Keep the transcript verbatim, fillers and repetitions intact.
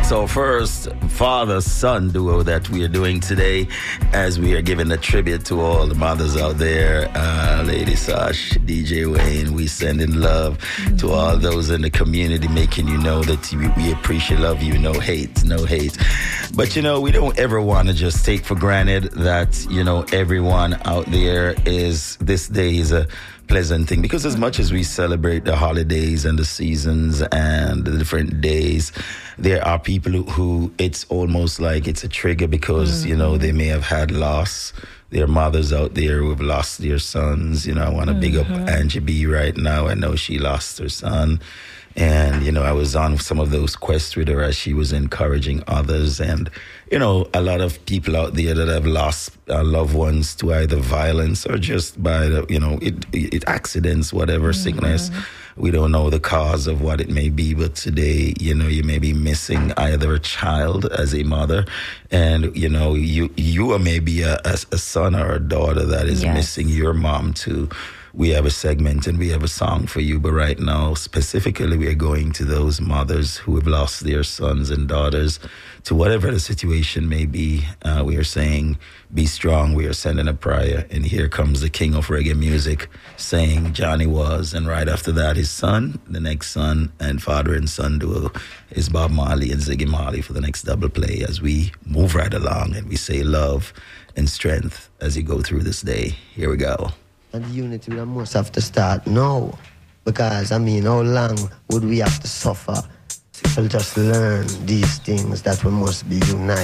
That's our first father-son duo that we are doing today, as we are giving a tribute to all the mothers out there. Uh, Lady Sash, D J Wayne, we sending love mm-hmm. to all those in the community, making you know that we, we appreciate love you, no hate, no hate. But, you know, we don't ever want to just take for granted that, you know, everyone out there is, this day is a pleasant thing, because as much as we celebrate the holidays and the seasons and the different days, there are people who, who it's almost like it's a trigger because, mm-hmm. you know, they may have had loss. There are mothers out there who have lost their sons. You know, I want to mm-hmm. big up Angie B right now. I know she lost her son. And, you know, I was on some of those quests with her as she was encouraging others. And, you know, a lot of people out there that have lost uh, loved ones to either violence or just by, the, you know, it, it accidents, whatever, mm-hmm. sickness. We don't know the cause of what it may be. But today, you know, you may be missing either a child as a mother, and, you know, you, you are maybe a, a, a son or a daughter that is yes. missing your mom too. We have a segment and we have a song for you, but right now, specifically, we are going to those mothers who have lost their sons and daughters to whatever the situation may be. Uh, we are saying, be strong. We are sending a prayer. And here comes the king of reggae music saying Johnny Was. And right after that, his son, the next son, and father and son duo is Bob Marley and Ziggy Marley for the next double play as we move right along and we say love and strength as you go through this day. Here we go. And the unity we must have to start now. Because, I mean, how long would we have to suffer to just learn these things that we must be united?